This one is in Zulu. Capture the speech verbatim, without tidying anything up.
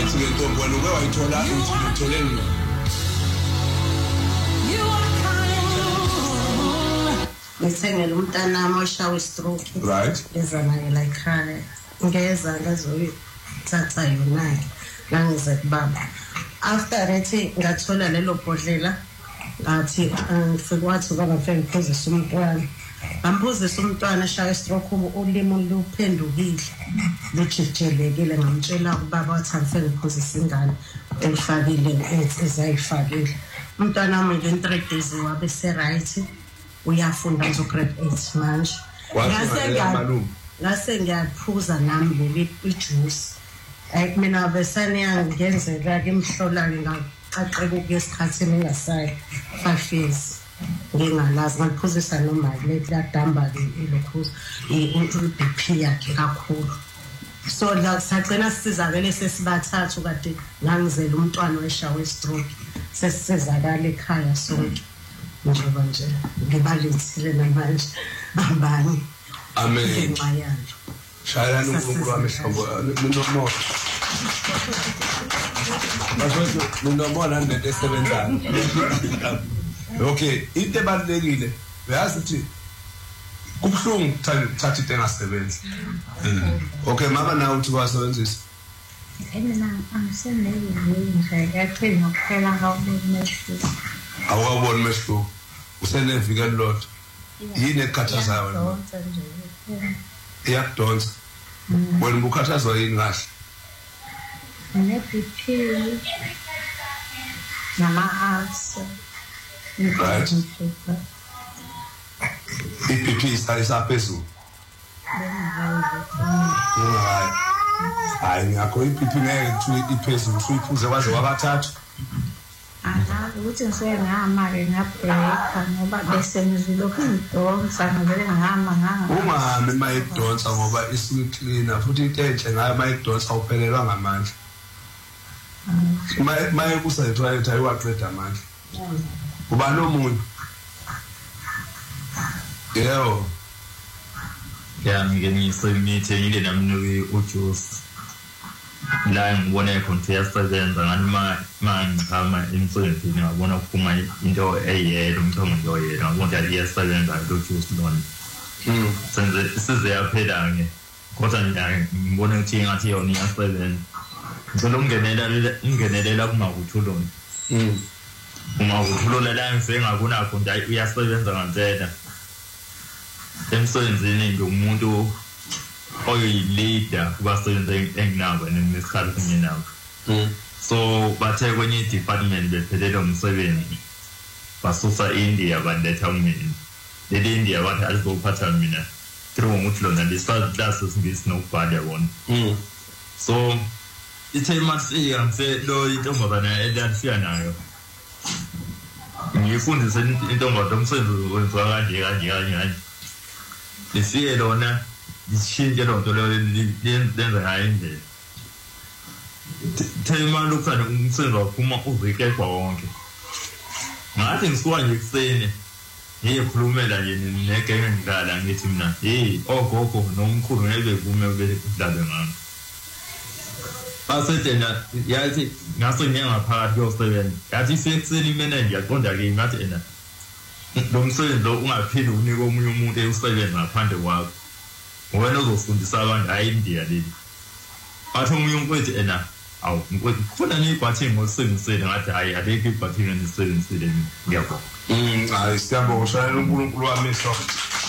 ngathi ngentombi wena uke wayithola uthi ngithole nini ngithengele umntana wami oshawe stroke right ezanakela ekhaya ngeza ngazoyithatha yona ngangize kubaba after that ngathola lelo bhodlela ngathi ngifike wathi baba mfike ngiphuzisa umntwana ngamphuzisa umntwana eshawe stroke ulimo luphendukile lujijelekile ngamtshela ubaba wathi angifike ngiphuzisa ingane elifakile ezayifakile umntwana wami nge three days wabe se right uyafunda nje grade eight manje ngase ngiyamalungu ngase ngiyaphuza nami leli ijuice ay mina besane yangenzeka ke imhlola ngaqaqeka ukuyesikhathini engasayi five years ngingalazi ngaliphuzisa noma leti ladamba ke ilokhuza i-B P yakhe kakhulu so la saqena sisizakele sesibathathu kade ngangizela umntwana weshawe stroke sesizakala ekhaya sonke njengoba nje ngibalethile namanje abanye amen ngimayalo shaya uNkulunkulu wami hlobo nomo Bazothi nindobona nento esebenzayo okay into ebalekile uyazi ukuthi kubhlungu thatha into engasebenzi okay mama nawe uthi wasebenzisa mina angisenele nje yathini ukuphela ngawumeshwe awubona mehlo usenevika lot yini ekhathazayo wena iyakudonsa wena ubukhathazwa yini kahle ne B P nama hearts right I B P isa phezulu hayi hayi ngakho I B P ngeke kuthi iphezulu usuyiphuze kwaze wabathathu aha ukuthi ngisengihamba ke ngabheka ngoba bese ngizilokhu ngidonsa ngivele ngihamba nganga ungahambi mayidonsa ngoba isuke cleaner futhi into enhle ngayo mayidonsa uphelelwa ngamandla maye maye kusayithola ethi ayiwaqeda amandla kuba nomuntu yebo ya ngingisemithi ile namnuki uJuice la ngibona konke yasebenza ngani manje ngama emsebenzini ngabona ukuphuma into eyelo umthombo nje oyelo ngabona ukuthi iyasebenza lo Juice lona mm senze size yaphela ke kodwa ngibona ukuthi ngathi yona iyasebenza ngicela ungenelela ungenelela kuma kuthulona mm uma kuthulona la ngifike ngakuna konke iyasebenza ngempela emsebenzini ngumuntu oyileader kubasebenza enginabo nesikhathi nginabo mm so bathe kwenye department bephelele umsebenzi basusa India banletha umini le India bathi alizophatha mina through ukuthi lona lesa classes ngisinokubhala yona mm so ithe masiya ngise lo intombazana elafika nayo ngifundise intombazana umsebenzi wenziwa kanje kanje kanje lesiye lona lishintshe lonto lenza hayi indlela thema lokuthana umsebenzi waphuma uzikekwa wonke ngathi ngisuka nje kuseni ngiyekhulumela nje negenge ngidlala ngithi mina hey ogogo nomkhulu ngeke kume ube kudlale ngami basethena yathi ngaso ngiyangaphakathi yosebenza yathi sekuseni mina ngiyaqonda ke ngathi ena lo msebenzi lo ungaphili unika omunye umuntu eyosebenza ngaphandle kwakho wena uzofundisa abantu hayi India leli athi umunye umfowethu ena awu ngifuna niyibhathi ngosebenzisele ngathi hayi aleke ibhathi ngisebenzisele ngiyabona mm hayi siyabonga uNkulunkulu wami so